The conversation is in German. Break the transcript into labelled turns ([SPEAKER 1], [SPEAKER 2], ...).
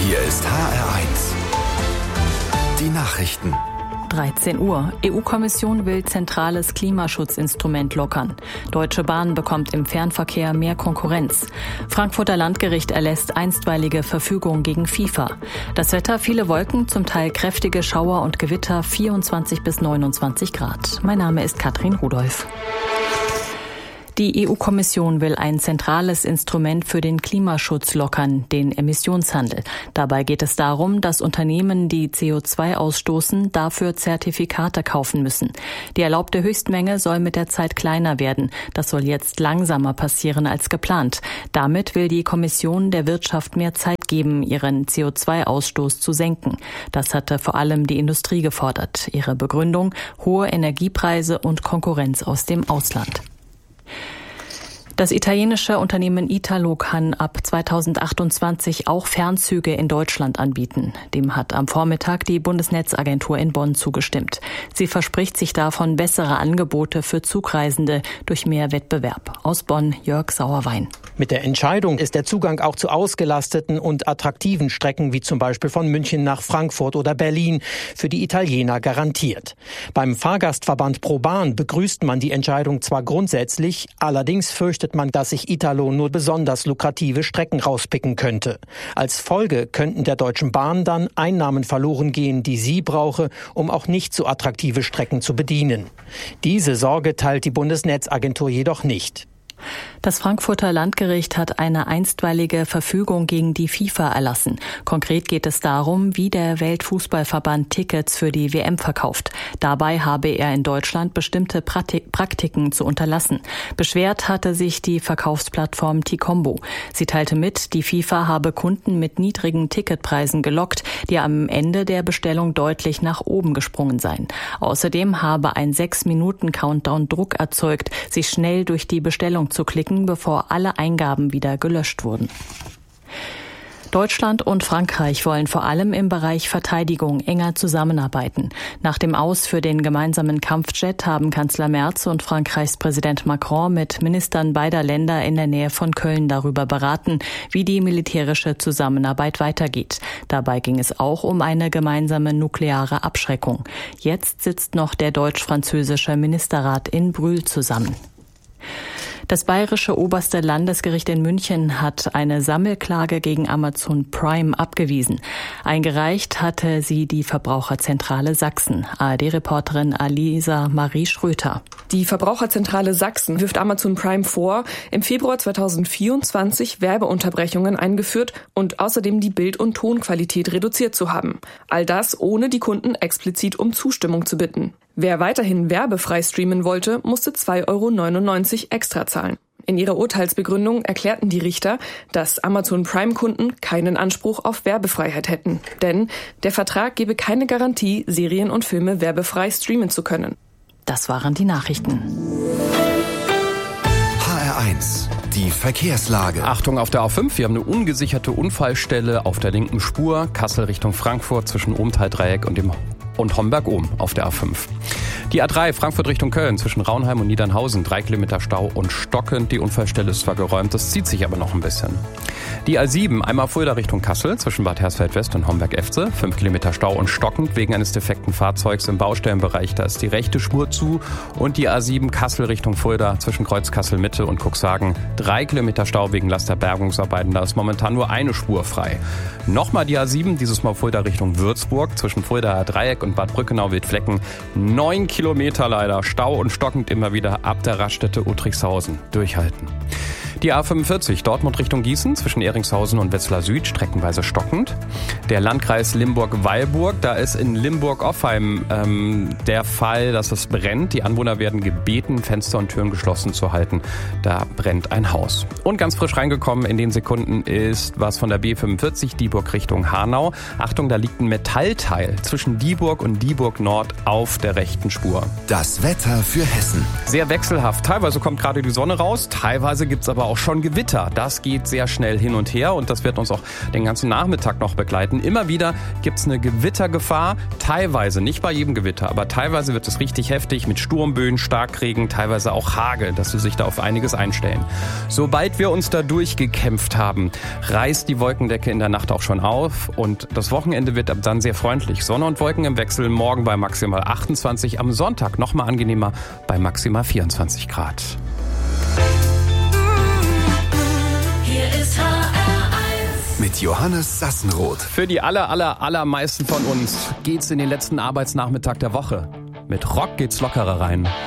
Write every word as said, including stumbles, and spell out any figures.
[SPEAKER 1] Hier ist H R eins. Die Nachrichten.
[SPEAKER 2] dreizehn Uhr. E U-Kommission will zentrales Klimaschutzinstrument lockern. Deutsche Bahn bekommt im Fernverkehr mehr Konkurrenz. Frankfurter Landgericht erlässt einstweilige Verfügung gegen FIFA. Das Wetter, viele Wolken, zum Teil kräftige Schauer und Gewitter, vierundzwanzig bis neunundzwanzig Grad. Mein Name ist Katrin Rudolph. Die E U-Kommission will ein zentrales Instrument für den Klimaschutz lockern, den Emissionshandel. Dabei geht es darum, dass Unternehmen, die C O zwei ausstoßen, dafür Zertifikate kaufen müssen. Die erlaubte Höchstmenge soll mit der Zeit kleiner werden. Das soll jetzt langsamer passieren als geplant. Damit will die Kommission der Wirtschaft mehr Zeit geben, ihren C O zwei Ausstoß zu senken. Das hatte vor allem die Industrie gefordert. Ihre Begründung: hohe Energiepreise und Konkurrenz aus dem Ausland. Das italienische Unternehmen Italo kann ab zweitausendachtundzwanzig auch Fernzüge in Deutschland anbieten. Dem hat am Vormittag die Bundesnetzagentur in Bonn zugestimmt. Sie verspricht sich davon bessere Angebote für Zugreisende durch mehr Wettbewerb. Aus Bonn, Jörg Sauerwein.
[SPEAKER 3] Mit der Entscheidung ist der Zugang auch zu ausgelasteten und attraktiven Strecken wie zum Beispiel von München nach Frankfurt oder Berlin für die Italiener garantiert. Beim Fahrgastverband ProBahn begrüßt man die Entscheidung zwar grundsätzlich, allerdings fürchtet man, dass sich Italo nur besonders lukrative Strecken rauspicken könnte. Als Folge könnten der Deutschen Bahn dann Einnahmen verloren gehen, die sie brauche, um auch nicht so attraktive Strecken zu bedienen. Diese Sorge teilt die Bundesnetzagentur jedoch nicht.
[SPEAKER 2] Das Frankfurter Landgericht hat eine einstweilige Verfügung gegen die FIFA erlassen. Konkret geht es darum, wie der Weltfußballverband Tickets für die W M verkauft. Dabei habe er in Deutschland bestimmte Praktiken zu unterlassen. Beschwert hatte sich die Verkaufsplattform Ticombo. Sie teilte mit, die FIFA habe Kunden mit niedrigen Ticketpreisen gelockt, die am Ende der Bestellung deutlich nach oben gesprungen seien. Außerdem habe ein sechs Minuten Countdown Druck erzeugt, sich schnell durch die Bestellung zu klicken, bevor alle Eingaben wieder gelöscht wurden. Deutschland und Frankreich wollen vor allem im Bereich Verteidigung enger zusammenarbeiten. Nach dem Aus für den gemeinsamen Kampfjet haben Kanzler Merz und Frankreichs Präsident Macron mit Ministern beider Länder in der Nähe von Köln darüber beraten, wie die militärische Zusammenarbeit weitergeht. Dabei ging es auch um eine gemeinsame nukleare Abschreckung. Jetzt sitzt noch der deutsch-französische Ministerrat in Brühl zusammen. Das bayerische oberste Landesgericht in München hat eine Sammelklage gegen Amazon Prime abgewiesen. Eingereicht hatte sie die Verbraucherzentrale Sachsen. A R D-Reporterin Alisa Marie Schröter.
[SPEAKER 4] Die Verbraucherzentrale Sachsen wirft Amazon Prime vor, im Februar zweitausendvierundzwanzig Werbeunterbrechungen eingeführt und außerdem die Bild- und Tonqualität reduziert zu haben. All das, ohne die Kunden explizit um Zustimmung zu bitten. Wer weiterhin werbefrei streamen wollte, musste zwei Euro neunundneunzig extra zahlen. In ihrer Urteilsbegründung erklärten die Richter, dass Amazon Prime-Kunden keinen Anspruch auf Werbefreiheit hätten. Denn der Vertrag gebe keine Garantie, Serien und Filme werbefrei streamen zu können.
[SPEAKER 2] Das waren die Nachrichten.
[SPEAKER 1] H R eins. Die Verkehrslage.
[SPEAKER 5] Achtung auf der A fünf, wir haben eine ungesicherte Unfallstelle auf der linken Spur, Kassel Richtung Frankfurt zwischen Ohmtal-Dreieck und dem und Homberg-Ohm auf der A fünf. Die A drei, Frankfurt Richtung Köln, zwischen Raunheim und Niedernhausen, drei Kilometer Stau und stockend. Die Unfallstelle ist zwar geräumt, das zieht sich aber noch ein bisschen. Die A sieben, einmal Fulda Richtung Kassel, zwischen Bad Hersfeld-West und Homberg-Efze, fünf Kilometer Stau und stockend wegen eines defekten Fahrzeugs im Baustellenbereich. Da ist die rechte Spur zu. Und die A sieben, Kassel Richtung Fulda, zwischen Kreuz Kassel-Mitte und Cuxhagen, drei Kilometer Stau wegen Lasterbergungsarbeiten. Da ist momentan nur eine Spur frei. Nochmal die A sieben, dieses Mal Fulda Richtung Würzburg, zwischen Fuldaer Dreieck und Bad Brückenau-Wildflecken, neun Kilometer leider, Stau und stockend immer wieder ab der Raststätte Uttrichshausen. Durchhalten. Die A fünfundvierzig, Dortmund Richtung Gießen, zwischen Ehringshausen und Wetzlar Süd, streckenweise stockend. Der Landkreis Limburg-Weilburg, da ist in Limburg-Offheim ähm, der Fall, dass es brennt. Die Anwohner werden gebeten, Fenster und Türen geschlossen zu halten. Da brennt ein Haus. Und ganz frisch reingekommen in den Sekunden ist was von der B fünfundvierzig, Dieburg Richtung Hanau. Achtung, da liegt ein Metallteil zwischen Dieburg und Dieburg Nord auf der rechten Spur.
[SPEAKER 1] Das Wetter für Hessen.
[SPEAKER 5] Sehr wechselhaft. Teilweise kommt gerade die Sonne raus, teilweise gibt's aber auch schon Gewitter. Das geht sehr schnell hin und her und das wird uns auch den ganzen Nachmittag noch begleiten. Immer wieder gibt es eine Gewittergefahr. Teilweise, nicht bei jedem Gewitter, aber teilweise wird es richtig heftig mit Sturmböen, Starkregen, teilweise auch Hagel, dass Sie sich da auf einiges einstellen. Sobald wir uns da durchgekämpft haben, reißt die Wolkendecke in der Nacht auch schon auf und das Wochenende wird ab dann sehr freundlich. Sonne und Wolken im Wechsel, morgen bei maximal achtundzwanzig, am Sonntag noch mal angenehmer bei maximal vierundzwanzig Grad.
[SPEAKER 1] Hier ist H R eins mit Johannes Sassenroth.
[SPEAKER 5] Für die aller, aller, allermeisten von uns geht's in den letzten Arbeitsnachmittag der Woche. Mit Rock geht's lockerer rein.